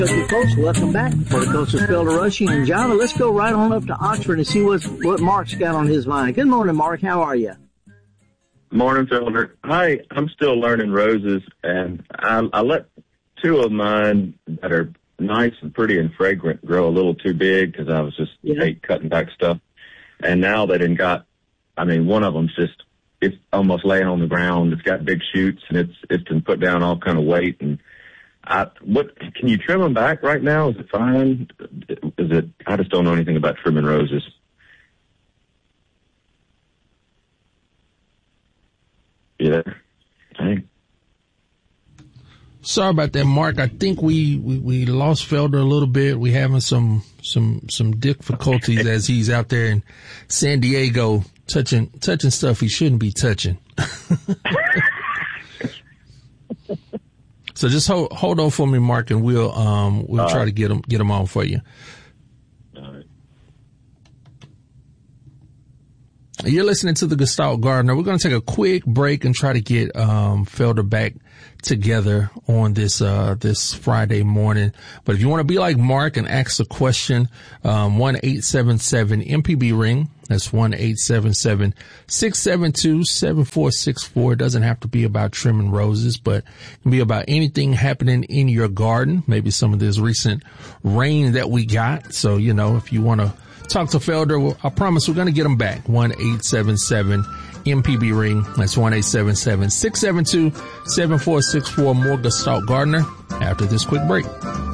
Okay, folks, welcome back. Horticulturist Felder Rushing and Java. Let's go right on up to Oxford and see what Mark's got on his mind. Good morning, Mark. How are you? Morning, Felder. Hi, I'm still learning roses, and I let two of mine that are nice and pretty and fragrant grow a little too big because I was just hate cutting back stuff. And now they done got, one of them's just, it's almost laying on the ground. It's got big shoots, and it's been put down all kind of weight. And can you trim them back right now? Is it fine? I just don't know anything about trimming roses. Yeah. Dang. Sorry about that, Mark. I think we lost Felder a little bit. We having some difficulties as he's out there in San Diego touching stuff he shouldn't be touching. So just hold on for me, Mark, and we'll try to get him on for you. All right. You're listening to the Gestalt Gardener. We're going to take a quick break and try to get Felder back together on this Friday morning. But if you want to be like Mark and ask a question, 1-877-MPB-RING. That's 1-877-672-7464. It doesn't have to be about trimming roses, but it can be about anything happening in your garden. Maybe some of this recent rain that we got. So, if you want to talk to Felder, I promise we're going to get him back. 1-877-MPB-RING. That's 1-877-672-7464. More Gestalt Gardener after this quick break.